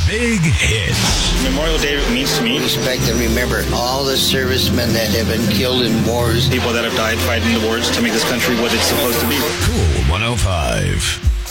Big Hits. Memorial Day means to me respect and remember all the servicemen that have been killed in wars. People that have died fighting the wars to make this country what it's supposed to be. Cool 105.